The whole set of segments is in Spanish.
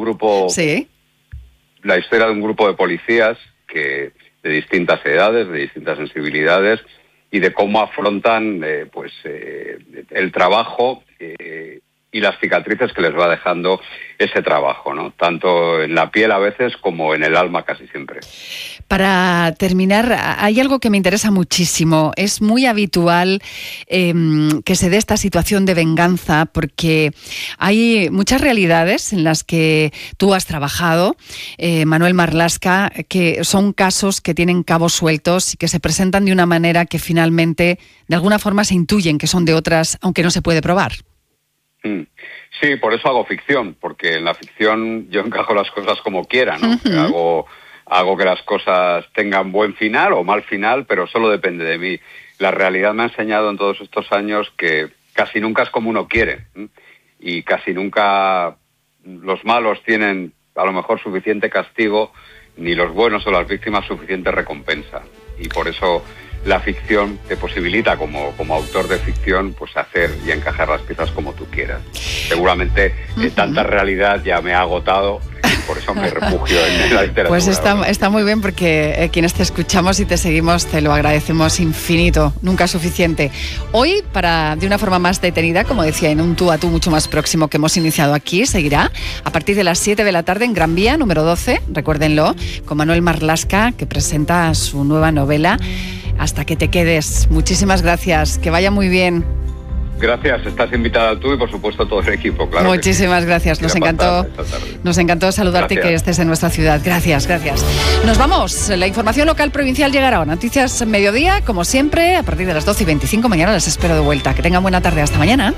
grupo, Sí. la historia de un grupo de policías que de distintas edades, de distintas sensibilidades, y de cómo afrontan el trabajo y las cicatrices que les va dejando ese trabajo, ¿no? Tanto en la piel a veces como en el alma casi siempre. Para terminar, hay algo que me interesa muchísimo. Es muy habitual que se dé esta situación de venganza porque hay muchas realidades en las que tú has trabajado, Manuel Marlaska, que son casos que tienen cabos sueltos y que se presentan de una manera que finalmente, de alguna forma, se intuyen que son de otras, aunque no se puede probar. Sí, por eso hago ficción, porque en la ficción yo encajo las cosas como quiera, ¿no? Uh-huh. Hago que las cosas tengan buen final o mal final, pero solo depende de mí. La realidad me ha enseñado en todos estos años que casi nunca es como uno quiere, ¿eh? Y casi nunca los malos tienen a lo mejor suficiente castigo, ni los buenos o las víctimas suficiente recompensa. Y por eso la ficción te posibilita, como autor de ficción, pues hacer y encajar las piezas como tú quieras. Seguramente tanta realidad ya me ha agotado, y por eso me refugio en la literatura. Pues está muy bien, porque quienes te escuchamos y te seguimos te lo agradecemos infinito, nunca suficiente. Hoy, de una forma más detenida, como decía, en un tú a tú mucho más próximo que hemos iniciado aquí, seguirá a partir de las 7 de la tarde en Gran Vía, número 12, recuérdenlo, con Manuel Marlaska, que presenta su nueva novela, Hasta que te quedes. Muchísimas gracias, que vaya muy bien. Gracias, estás invitada tú y por supuesto todo el equipo, claro. Muchísimas gracias, nos encantó saludarte. Gracias. Y que estés en nuestra ciudad. Gracias. Nos vamos, la información local provincial llegará. Noticias Mediodía, como siempre, a partir de las 12:25. Mañana les espero de vuelta. Que tengan buena tarde, hasta mañana.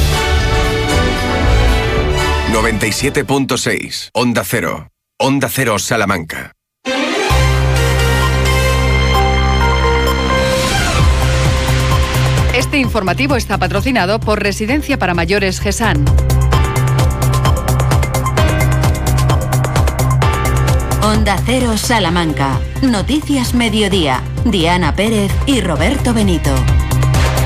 97.6, Onda Cero Salamanca. Este informativo está patrocinado por Residencia para Mayores GESAN. Onda Cero Salamanca. Noticias Mediodía. Diana Pérez y Roberto Benito.